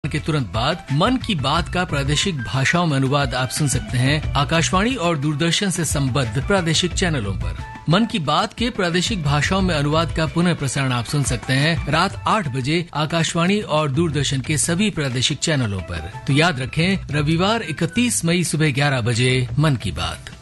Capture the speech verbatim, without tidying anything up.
के तुरंत बाद मन की बात का प्रादेशिक भाषाओं में अनुवाद आप सुन सकते हैं आकाशवाणी और दूरदर्शन से संबद्ध प्रादेशिक चैनलों पर। मन की बात के प्रादेशिक भाषाओं में अनुवाद का पुनः प्रसारण आप सुन सकते हैं रात आठ बजे आकाशवाणी और दूरदर्शन के सभी प्रादेशिक चैनलों पर। तो याद रखें, रविवार इकतीस मई सुबह ग्यारह बजे मन की बात।